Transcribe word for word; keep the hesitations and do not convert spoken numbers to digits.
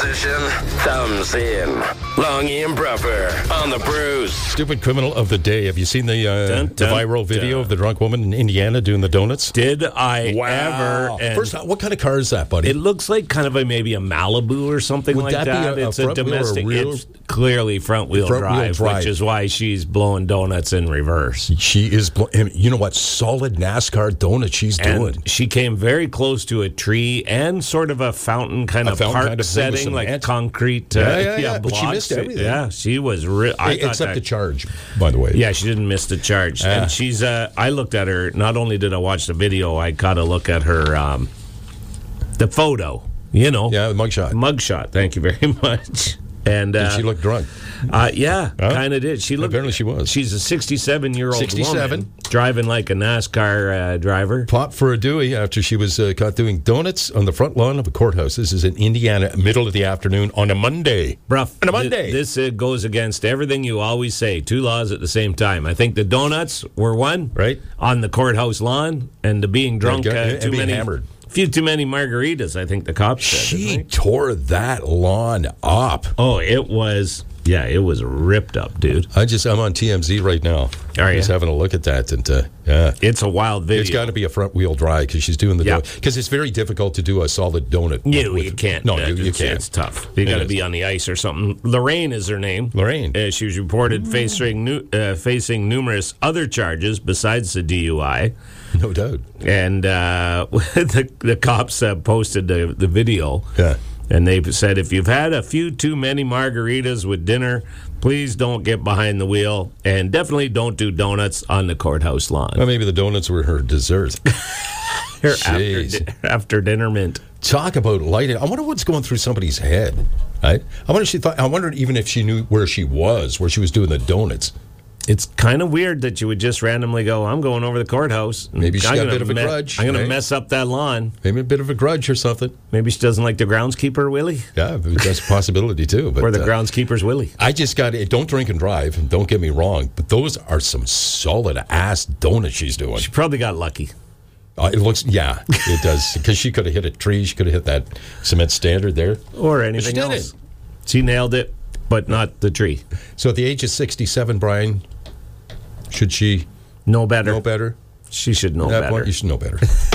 opposition? Thumbs in. Longy and Bruffer on the Bruce. Stupid criminal of the day. Have you seen the, uh, dun, the dun, viral video dun. of the drunk woman in Indiana doing the donuts? Did I Wow. ever? And First, what kind of car is that, buddy? it looks like kind of a maybe a Malibu or something Would like that be that. a- a it's a, front wheel or a domestic. rear- It's clearly front wheel, Front wheel drive, drive. which is why she's blowing donuts in reverse. She is, bl- and you know what? Solid NASCAR donut she's doing. And she came very close to a tree and sort of a fountain kind A of fountain park kind of thing with setting, some like ants. concrete. Uh, Yeah, yeah, yeah, but she blocks. missed everything. Yeah, she was. Re- I thought Except that, the charge, by the way. Yeah, she didn't miss the charge. Ah. And she's. Uh, I looked at her. Not only did I watch the video, I got to look at her. Um, the photo. You know. Yeah, the mugshot. Mugshot. Thank you very much. And uh, Did she look drunk? Uh, yeah, Huh? kind of did. She looked. Apparently she was. She's a sixty-seven-year-old sixty-seven. woman driving like a NASCAR uh, driver. Popped for a Dewey after she was uh, caught doing donuts on the front lawn of a courthouse. This is in Indiana, middle of the afternoon on a Monday. Bruff, On a Monday. Th- this uh, goes against everything you always say. Two laws at the same time. I think the donuts were one, Right. on the courthouse lawn, and the being drunk, Yeah, uh, and too being many, hammered. few too many margaritas. I think the cops said. She didn't they? tore that lawn up. Oh, it was. Yeah, it was ripped up, dude. I just I'm on T M Z right now. Are Just you? having a look at that, and uh, yeah, It's a wild video. it's got to be a front wheel drive because she's doing the Yeah. because it's very difficult to do a solid donut. You, with- you can't. No, uh, you, you it's, can't. It's tough. You It got to is. be on the ice or something. Lorraine is her name. Lorraine. Uh, she was reported facing nu- uh, facing numerous other charges besides the D U I. No doubt. And uh, the, the cops uh, posted the, the video. Yeah. And they said, if you've had a few too many margaritas with dinner, please don't get behind the wheel. And definitely don't do donuts on the courthouse lawn. Well, maybe the donuts were her dessert. Here after, Jeez. di- after dinner mint. Talk about lighting. I wonder what's going through somebody's head. Right? I wonder if she thought. I wonder even if she knew where she was, where she was doing the donuts. It's kind of weird that you would just randomly go, I'm going over to the courthouse. Maybe she I'm got a gonna bit of a me- grudge, I'm going right? to mess up that lawn. Maybe a bit of a grudge or something. Maybe she doesn't like the groundskeeper, Willie. Yeah, that's a possibility too. But Or the uh, groundskeeper's Willie. I just got it. Don't drink and drive. Don't get me wrong, but those are some solid ass donuts she's doing. She probably got lucky. Uh, it looks, yeah, it does, because she could have hit a tree. She could have hit that cement standard there. Or anything she did else. it. She nailed it, but not the tree. So at the age of sixty-seven, Brian, should she No better. know better? She should know At that better. point, you should know better.